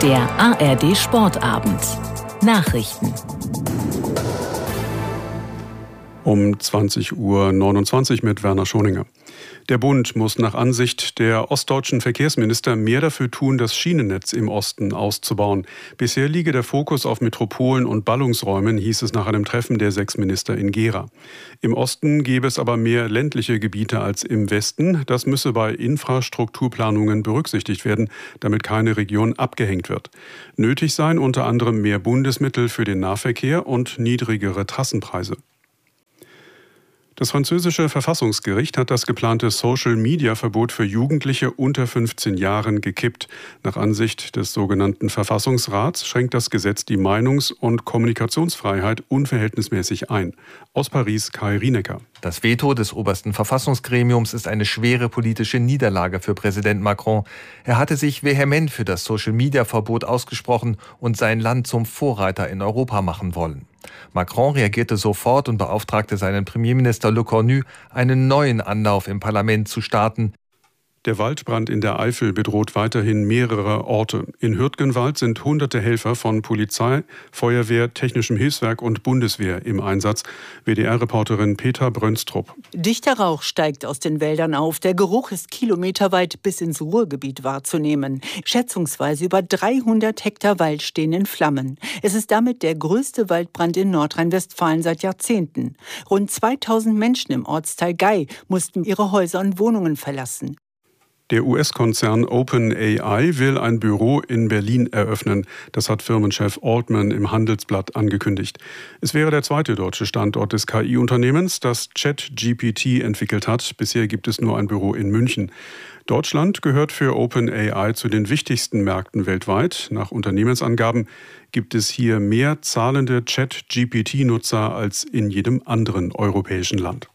Der ARD Sportabend. Nachrichten. Um 20:29 Uhr mit Werner Schoninger. Der Bund muss nach Ansicht der ostdeutschen Verkehrsminister mehr dafür tun, das Schienennetz im Osten auszubauen. Bisher liege der Fokus auf Metropolen und Ballungsräumen, hieß es nach einem Treffen der 6 Minister in Gera. Im Osten gäbe es aber mehr ländliche Gebiete als im Westen. Das müsse bei Infrastrukturplanungen berücksichtigt werden, damit keine Region abgehängt wird. Nötig seien unter anderem mehr Bundesmittel für den Nahverkehr und niedrigere Trassenpreise. Das französische Verfassungsgericht hat das geplante Social-Media-Verbot für Jugendliche unter 15 Jahren gekippt. Nach Ansicht des sogenannten Verfassungsrats schränkt das Gesetz die Meinungs- und Kommunikationsfreiheit unverhältnismäßig ein. Aus Paris Kai Rienecker. Das Veto des obersten Verfassungsgremiums ist eine schwere politische Niederlage für Präsident Macron. Er hatte sich vehement für das Social-Media-Verbot ausgesprochen und sein Land zum Vorreiter in Europa machen wollen. Macron reagierte sofort und beauftragte seinen Premierminister Le Cornu, einen neuen Anlauf im Parlament zu starten. Der Waldbrand in der Eifel bedroht weiterhin mehrere Orte. In Hürtgenwald sind hunderte Helfer von Polizei, Feuerwehr, Technischem Hilfswerk und Bundeswehr im Einsatz. WDR-Reporterin Petra Brönstrup. Dichter Rauch steigt aus den Wäldern auf. Der Geruch ist kilometerweit bis ins Ruhrgebiet wahrzunehmen. Schätzungsweise über 300 Hektar Wald stehen in Flammen. Es ist damit der größte Waldbrand in Nordrhein-Westfalen seit Jahrzehnten. Rund 2000 Menschen im Ortsteil Gei mussten ihre Häuser und Wohnungen verlassen. Der US-Konzern OpenAI will ein Büro in Berlin eröffnen. Das hat Firmenchef Altman im Handelsblatt angekündigt. Es wäre der zweite deutsche Standort des KI-Unternehmens, das ChatGPT entwickelt hat. Bisher gibt es nur ein Büro in München. Deutschland gehört für OpenAI zu den wichtigsten Märkten weltweit. Nach Unternehmensangaben gibt es hier mehr zahlende ChatGPT-Nutzer als in jedem anderen europäischen Land.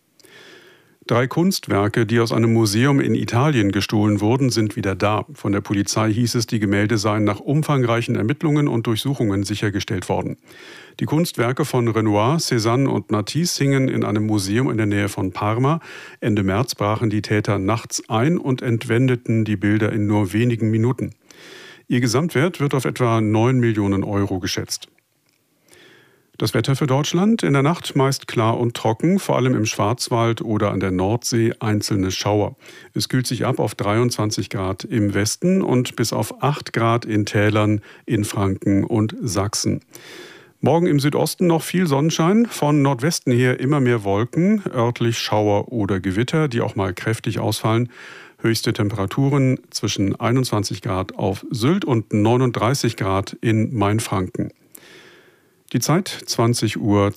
3 Kunstwerke, die aus einem Museum in Italien gestohlen wurden, sind wieder da. Von der Polizei hieß es, die Gemälde seien nach umfangreichen Ermittlungen und Durchsuchungen sichergestellt worden. Die Kunstwerke von Renoir, Cézanne und Matisse hingen in einem Museum in der Nähe von Parma. Ende März brachen die Täter nachts ein und entwendeten die Bilder in nur wenigen Minuten. Ihr Gesamtwert wird auf etwa 9 Millionen Euro geschätzt. Das Wetter für Deutschland: In der Nacht meist klar und trocken, vor allem im Schwarzwald oder an der Nordsee einzelne Schauer. Es kühlt sich ab auf 23 Grad im Westen und bis auf 8 Grad in Tälern in Franken und Sachsen. Morgen im Südosten noch viel Sonnenschein, von Nordwesten her immer mehr Wolken, örtlich Schauer oder Gewitter, die auch mal kräftig ausfallen. Höchste Temperaturen zwischen 21 Grad auf Sylt und 39 Grad in Mainfranken. Die Zeit 20:32 Uhr.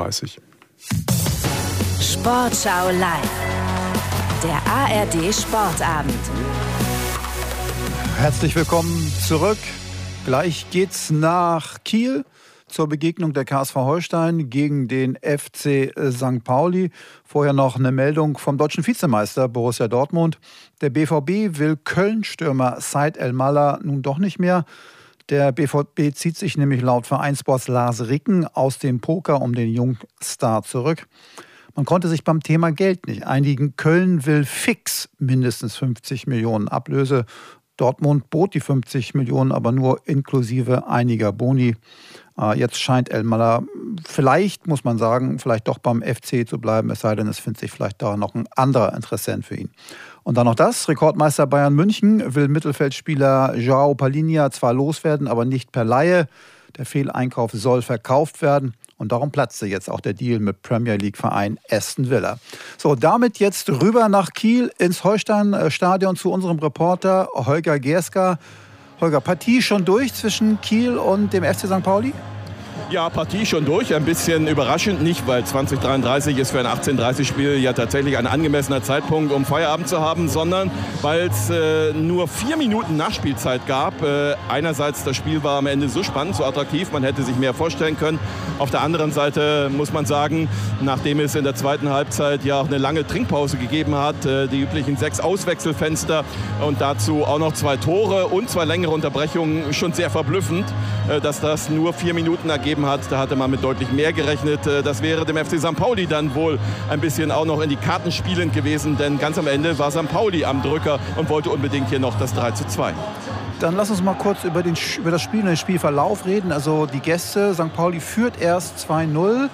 Sportschau live. Der ARD Sportabend. Herzlich willkommen zurück. Gleich geht's nach Kiel zur Begegnung der KSV Holstein gegen den FC St. Pauli. Vorher noch eine Meldung vom deutschen Vizemeister Borussia Dortmund. Der BVB will Köln-Stürmer Said El-Mallah nun doch nicht mehr. Der BVB zieht sich nämlich laut Vereinsboss Lars Ricken aus dem Poker um den Jungstar zurück. Man konnte sich beim Thema Geld nicht einigen. Köln will fix mindestens 50 Millionen Ablöse. Dortmund bot die 50 Millionen, aber nur inklusive einiger Boni. Jetzt scheint El-Mallah vielleicht, muss man sagen, vielleicht doch beim FC zu bleiben, es sei denn, es findet sich vielleicht da noch ein anderer Interessent für ihn. Und dann noch das: Rekordmeister Bayern München will Mittelfeldspieler João Palhinha zwar loswerden, aber nicht per Leihe. Der Fehleinkauf soll verkauft werden. Und darum platzte jetzt auch der Deal mit Premier League-Verein Aston Villa. So, damit jetzt rüber nach Kiel ins Holstein-Stadion zu unserem Reporter Holger Gerska. Holger, Partie schon durch zwischen Kiel und dem FC St. Pauli? Ja, Partie schon durch. Ein bisschen überraschend nicht, weil 20:33 ist für ein 18:30-Spiel ja tatsächlich ein angemessener Zeitpunkt, um Feierabend zu haben, sondern weil es nur 4 Minuten Nachspielzeit gab. Einerseits, das Spiel war am Ende so spannend, so attraktiv, man hätte sich mehr vorstellen können. Auf der anderen Seite muss man sagen, nachdem es in der zweiten Halbzeit ja auch eine lange Trinkpause gegeben hat, die üblichen 6 Auswechselfenster und dazu auch noch 2 Tore und 2 längere Unterbrechungen, schon sehr verblüffend, dass das nur 4 Minuten ergeben gegeben hat. Da hatte man mit deutlich mehr gerechnet. Das wäre dem FC St. Pauli dann wohl ein bisschen auch noch in die Karten spielend gewesen, denn ganz am Ende war St. Pauli am Drücker und wollte unbedingt hier noch das 3:2. Dann lass uns mal kurz über das Spiel und den Spielverlauf reden. Also die Gäste, St. Pauli führt erst 2:0.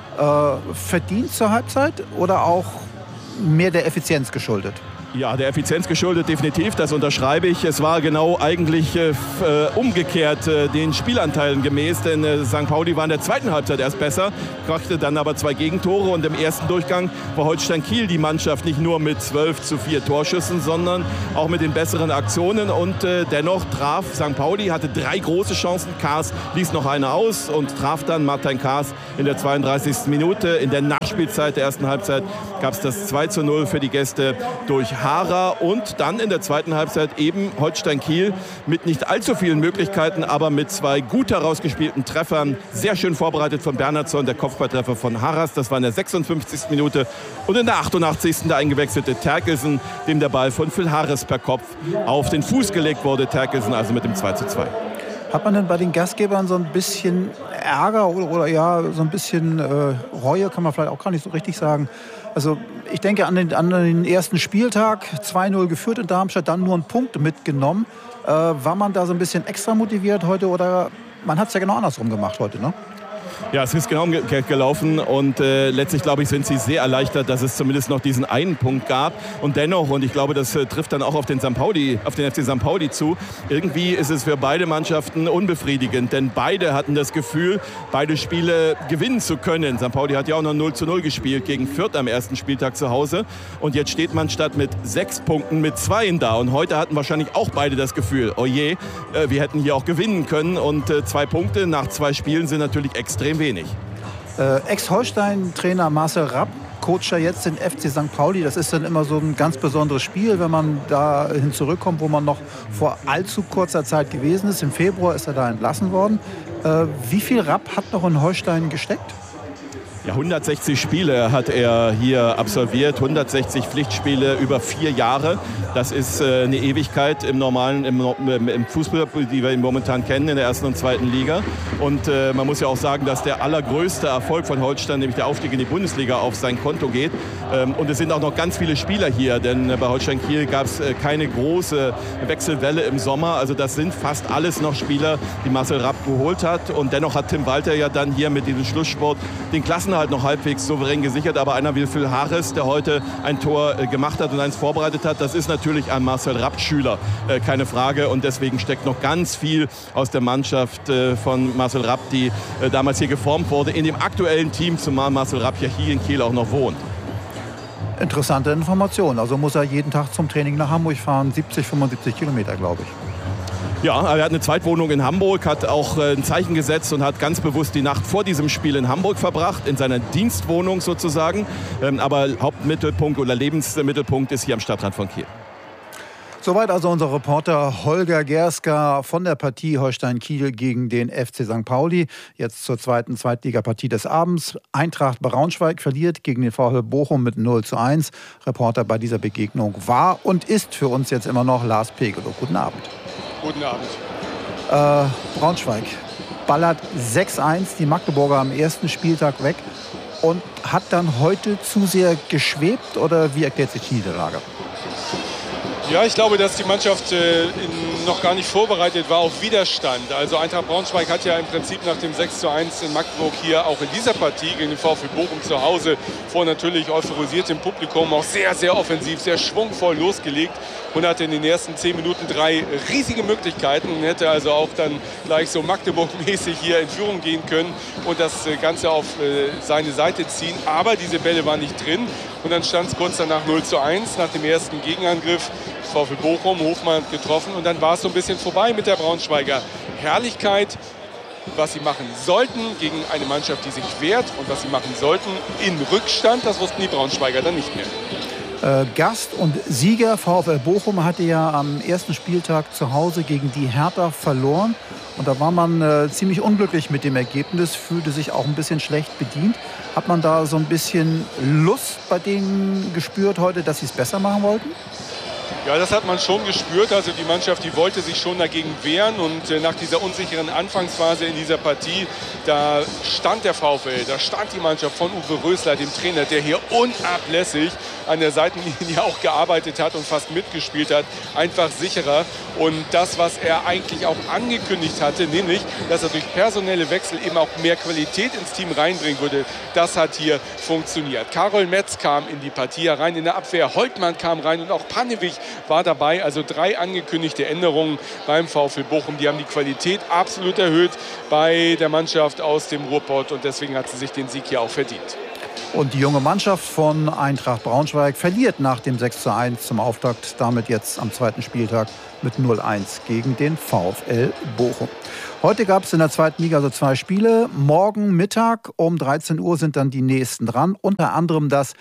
Verdient zur Halbzeit oder auch mehr der Effizienz geschuldet? Ja, der Effizienz geschuldet definitiv, das unterschreibe ich. Es war genau eigentlich umgekehrt den Spielanteilen gemäß, denn St. Pauli war in der zweiten Halbzeit erst besser, brachte dann aber 2 Gegentore und im ersten Durchgang war Holstein Kiel die Mannschaft nicht nur mit 12:4 Torschüssen, sondern auch mit den besseren Aktionen und dennoch traf St. Pauli, hatte 3 große Chancen, Kaas ließ noch eine aus und traf dann Martin Kaas in der 32. Minute. In der Nachspielzeit der ersten Halbzeit gab es das 2:0 für die Gäste durch Hara und dann in der zweiten Halbzeit eben Holstein Kiel mit nicht allzu vielen Möglichkeiten, aber mit 2 gut herausgespielten Treffern. Sehr schön vorbereitet von Bernhardsson, der Kopfballtreffer von Harras, das war in der 56. Minute. Und in der 88. der eingewechselte Terkelsen, dem der Ball von Phil Harris per Kopf auf den Fuß gelegt wurde. Terkelsen also mit dem 2:2. Hat man denn bei den Gastgebern so ein bisschen Ärger oder ja, so ein bisschen Reue, kann man vielleicht auch gar nicht so richtig sagen? Also ich denke an den ersten Spieltag, 2:0 geführt in Darmstadt, dann nur einen Punkt mitgenommen. War man da so ein bisschen extra motiviert heute oder man hat es ja genau andersrum gemacht heute, ne? Ja, es ist genau gelaufen und letztlich, glaube ich, sind sie sehr erleichtert, dass es zumindest noch diesen einen Punkt gab. Und dennoch, und ich glaube, das trifft dann auch auf den FC St. Pauli zu, irgendwie ist es für beide Mannschaften unbefriedigend, denn beide hatten das Gefühl, beide Spiele gewinnen zu können. St. Pauli hat ja auch noch 0:0 gespielt gegen Fürth am ersten Spieltag zu Hause und jetzt steht man statt mit 6 Punkten mit 2 da. Und heute hatten wahrscheinlich auch beide das Gefühl, oh je, wir hätten hier auch gewinnen können und 2 Punkte nach 2 Spielen sind natürlich extrem wenig. Ex-Holstein-Trainer Marcel Rapp coacht ja jetzt den FC St. Pauli. Das ist dann immer so ein ganz besonderes Spiel, wenn man dahin zurückkommt, wo man noch vor allzu kurzer Zeit gewesen ist. Im Februar ist er da entlassen worden. Wie viel Rapp hat noch in Holstein gesteckt? Ja, 160 Spiele hat er hier absolviert, 160 Pflichtspiele über 4 Jahre. Das ist eine Ewigkeit im Fußball, die wir momentan kennen in der ersten und zweiten Liga. Und man muss ja auch sagen, dass der allergrößte Erfolg von Holstein, nämlich der Aufstieg in die Bundesliga, auf sein Konto geht. Und es sind auch noch ganz viele Spieler hier, denn bei Holstein Kiel gab es keine große Wechselwelle im Sommer. Also das sind fast alles noch Spieler, die Marcel Rapp geholt hat. Und dennoch hat Tim Walter ja dann hier mit diesem Schlusssport den Klassenerhalt noch halbwegs souverän gesichert. Aber einer wie Phil Harris, der heute ein Tor gemacht hat und eins vorbereitet hat, das ist natürlich ein Marcel Rapp-Schüler, keine Frage. Und deswegen steckt noch ganz viel aus der Mannschaft von Marcel Rapp, die damals hier geformt wurde, in dem aktuellen Team, zumal Marcel Rapp ja hier in Kiel auch noch wohnt. Interessante Information. Also muss er jeden Tag zum Training nach Hamburg fahren, 70, 75 Kilometer, glaube ich. Ja, er hat eine Zweitwohnung in Hamburg, hat auch ein Zeichen gesetzt und hat ganz bewusst die Nacht vor diesem Spiel in Hamburg verbracht, in seiner Dienstwohnung sozusagen. Aber Hauptmittelpunkt oder Lebensmittelpunkt ist hier am Stadtrand von Kiel. Soweit also unser Reporter Holger Gerska von der Partie Holstein-Kiel gegen den FC St. Pauli. Jetzt zur zweiten Zweitligapartie des Abends. Eintracht Braunschweig verliert gegen den VfL Bochum mit 0:1. Reporter bei dieser Begegnung war und ist für uns jetzt immer noch Lars Pegelow. Guten Abend. Guten Abend. Braunschweig ballert 6:1 die Magdeburger am ersten Spieltag weg und hat dann heute zu sehr geschwebt oder wie erklärt sich die Niederlage? Ja, ich glaube, dass die Mannschaft noch gar nicht vorbereitet war auf Widerstand. Also Eintracht Braunschweig hat ja im Prinzip nach dem 6:1 in Magdeburg hier auch in dieser Partie gegen den VfL Bochum zu Hause vor natürlich euphorisiertem Publikum auch sehr, sehr offensiv, sehr schwungvoll losgelegt und hatte in den ersten 10 Minuten 3 riesige Möglichkeiten und hätte also auch dann gleich so Magdeburg-mäßig hier in Führung gehen können und das Ganze auf seine Seite ziehen. Aber diese Bälle waren nicht drin und dann stand es kurz danach 0:1 nach dem ersten Gegenangriff. VfL Bochum, Hofmann getroffen und dann war es so ein bisschen vorbei mit der Braunschweiger Herrlichkeit. Was sie machen sollten gegen eine Mannschaft, die sich wehrt und was sie machen sollten in Rückstand, das wussten die Braunschweiger dann nicht mehr. Gast und Sieger VfL Bochum hatte ja am ersten Spieltag zu Hause gegen die Hertha verloren. Und da war man ziemlich unglücklich mit dem Ergebnis, fühlte sich auch ein bisschen schlecht bedient. Hat man da so ein bisschen Lust bei denen gespürt heute, dass sie es besser machen wollten? Ja, das hat man schon gespürt. Also die Mannschaft, die wollte sich schon dagegen wehren. Und nach dieser unsicheren Anfangsphase in dieser Partie, da stand der VfL, da stand die Mannschaft von Uwe Rösler, dem Trainer, der hier unablässig an der Seitenlinie auch gearbeitet hat und fast mitgespielt hat, einfach sicherer. Und das, was er eigentlich auch angekündigt hatte, nämlich, dass er durch personelle Wechsel eben auch mehr Qualität ins Team reinbringen würde, das hat hier funktioniert. Karol Metz kam in die Partie herein in der Abwehr, Holtmann kam rein und auch Pannewick war dabei. Also 3 angekündigte Änderungen beim VfL Bochum. Die haben die Qualität absolut erhöht bei der Mannschaft aus dem Ruhrpott und deswegen hat sie sich den Sieg hier auch verdient. Und die junge Mannschaft von Eintracht Braunschweig verliert nach dem 6:1 zum Auftakt, damit jetzt am 2. Spieltag mit 0:1 gegen den VfL Bochum. Heute gab es in der 2. Liga also 2 Spiele. Morgen Mittag um 13 Uhr sind dann die nächsten dran. Unter anderem das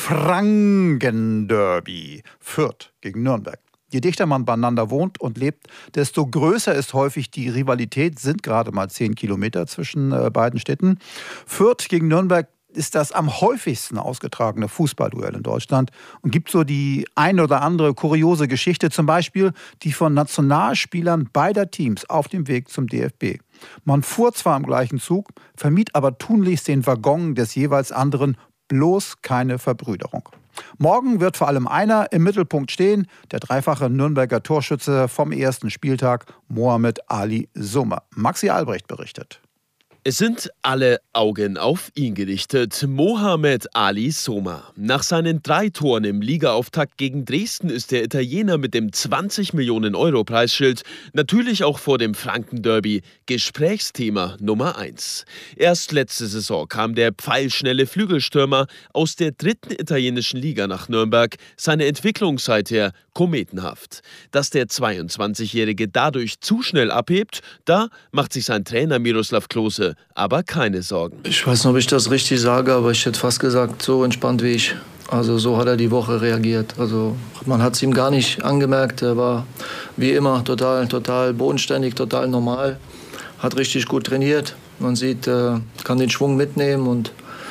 Franken-Derby. Fürth gegen Nürnberg. Je dichter man beieinander wohnt und lebt, desto größer ist häufig die Rivalität. Sind gerade mal 10 Kilometer zwischen beiden Städten. Fürth gegen Nürnberg ist das am häufigsten ausgetragene Fußballduell in Deutschland und gibt so die ein oder andere kuriose Geschichte, zum Beispiel die von Nationalspielern beider Teams auf dem Weg zum DFB. Man fuhr zwar im gleichen Zug, vermied aber tunlichst den Waggon des jeweils anderen, bloß keine Verbrüderung. Morgen wird vor allem einer im Mittelpunkt stehen, der dreifache Nürnberger Torschütze vom ersten Spieltag, Mohamed Ali Somer. Maxi Albrecht berichtet. Es sind alle Augen auf ihn gerichtet. Mohamed Ali Somer. Nach seinen 3 Toren im Ligaauftakt gegen Dresden ist der Italiener mit dem 20 Millionen Euro Preisschild natürlich auch vor dem Franken-Derby Gesprächsthema Nummer 1. Erst letzte Saison kam der pfeilschnelle Flügelstürmer aus der 3. italienischen Liga nach Nürnberg. Seine Entwicklung seither kometenhaft. Dass der 22-Jährige dadurch zu schnell abhebt, da macht sich sein Trainer Miroslav Klose aber keine Sorgen. Ich weiß nicht, ob ich das richtig sage, aber ich hätte fast gesagt, so entspannt wie ich. Also so hat er die Woche reagiert. Also man hat es ihm gar nicht angemerkt. Er war wie immer total bodenständig, total normal. Hat richtig gut trainiert. Man sieht, kann den Schwung mitnehmen und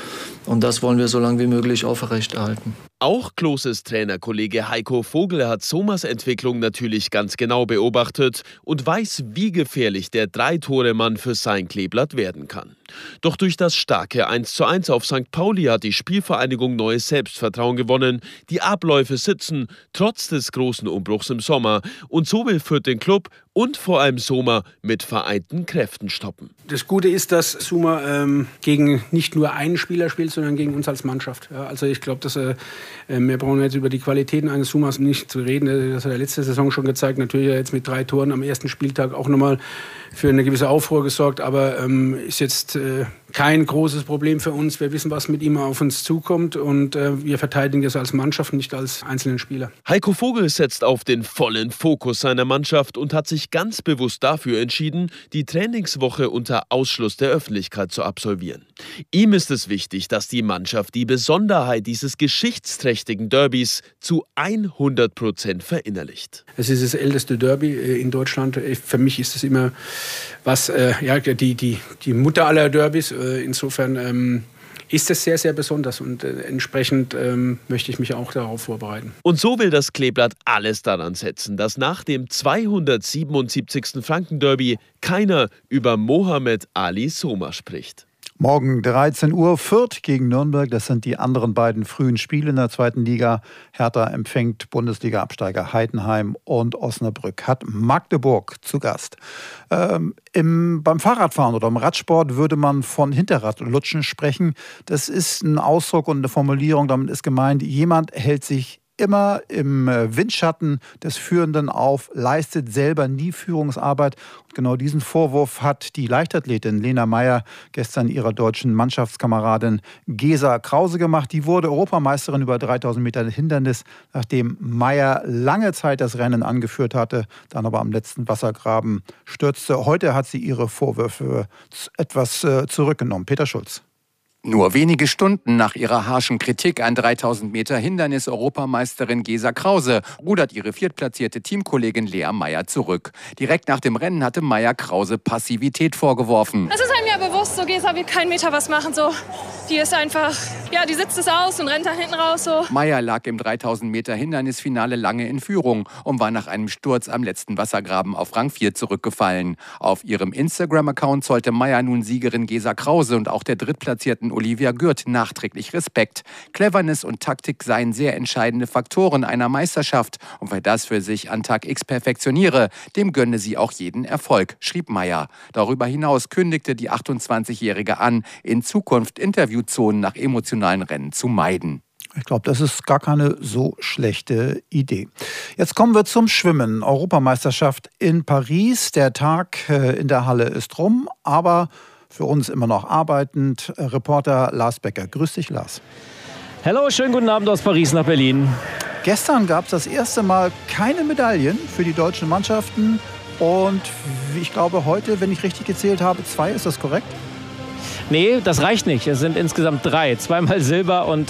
das wollen wir so lange wie möglich aufrechterhalten. Auch Kloses Trainerkollege Heiko Vogel hat Somers Entwicklung natürlich ganz genau beobachtet und weiß, wie gefährlich der 3-Tore-Mann für sein Kleeblatt werden kann. Doch durch das starke 1:1 auf St. Pauli hat die Spielvereinigung neues Selbstvertrauen gewonnen. Die Abläufe sitzen, trotz des großen Umbruchs im Sommer. Und so will Fürth den Club und vor allem Somer mit vereinten Kräften stoppen. Das Gute ist, dass Somer gegen nicht nur einen Spieler spielt, sondern gegen uns als Mannschaft. Ja, also ich glaube, dass wir brauchen jetzt über die Qualitäten eines Somers nicht zu reden. Das hat er letzte Saison schon gezeigt. Natürlich hat er jetzt mit 3 Toren am ersten Spieltag auch nochmal für eine gewisse Aufruhr gesorgt. Aber ist jetzt kein großes Problem für uns. Wir wissen, was mit ihm auf uns zukommt. Und wir verteidigen das als Mannschaft, nicht als einzelnen Spieler. Heiko Vogel setzt auf den vollen Fokus seiner Mannschaft und hat sich ganz bewusst dafür entschieden, die Trainingswoche unter Ausschluss der Öffentlichkeit zu absolvieren. Ihm ist es wichtig, dass die Mannschaft die Besonderheit dieses geschichtsträchtigen Derbys zu 100% verinnerlicht. Es ist das älteste Derby in Deutschland. Für mich ist es immer die Mutter aller Derbys. Insofern ist es sehr, sehr besonders und entsprechend möchte ich mich auch darauf vorbereiten. Und so will das Kleeblatt alles daran setzen, dass nach dem 277. Franken-Derby keiner über Mohamed Ali Somer spricht. Morgen 13 Uhr Fürth gegen Nürnberg. Das sind die anderen beiden frühen Spiele in der 2. Liga. Hertha empfängt Bundesliga-Absteiger Heidenheim und Osnabrück hat Magdeburg zu Gast. Beim Fahrradfahren oder im Radsport würde man von Hinterradlutschen sprechen. Das ist ein Ausdruck und eine Formulierung. Damit ist gemeint, jemand hält sich immer im Windschatten des Führenden auf, leistet selber nie Führungsarbeit. Und genau diesen Vorwurf hat die Leichtathletin Lena Meyer gestern ihrer deutschen Mannschaftskameradin Gesa Krause gemacht. Die wurde Europameisterin über 3000 Meter Hindernis, nachdem Meyer lange Zeit das Rennen angeführt hatte, dann aber am letzten Wassergraben stürzte. Heute hat sie ihre Vorwürfe etwas zurückgenommen. Peter Schulz. Nur wenige Stunden nach ihrer harschen Kritik an 3000 Meter Hindernis-Europameisterin Gesa Krause rudert ihre viertplatzierte Teamkollegin Lea Meyer zurück. Direkt nach dem Rennen hatte Meyer Krause Passivität vorgeworfen. Das ist einem ja ja bewusst, so Gesa wird keinen Meter was machen. So. Die ist einfach, ja, die sitzt es aus und rennt da hinten raus. So. Meier lag im 3000 Meter Hindernisfinale lange in Führung und war nach einem Sturz am letzten Wassergraben auf Rang 4 zurückgefallen. Auf ihrem Instagram-Account zollte Meier nun Siegerin Gesa Krause und auch der drittplatzierten Olivia Gürt nachträglich Respekt. Cleverness und Taktik seien sehr entscheidende Faktoren einer Meisterschaft. Und wer das für sich an Tag X perfektioniere, dem gönne sie auch jeden Erfolg, schrieb Meier. Darüber hinaus kündigte die 28-Jährige an, in Zukunft Interviewzonen nach emotionalen Rennen zu meiden. Ich glaube, das ist gar keine so schlechte Idee. Jetzt kommen wir zum Schwimmen. Europameisterschaft in Paris. Der Tag in der Halle ist rum, aber für uns immer noch arbeitend. Reporter Lars Becker. Grüß dich, Lars. Hallo, schönen guten Abend aus Paris nach Berlin. Gestern gab es das erste Mal keine Medaillen für die deutschen Mannschaften. Und ich glaube heute, wenn ich richtig gezählt habe, 2. Ist das korrekt? Nee, das reicht nicht. Es sind insgesamt 3. 2-mal Silber und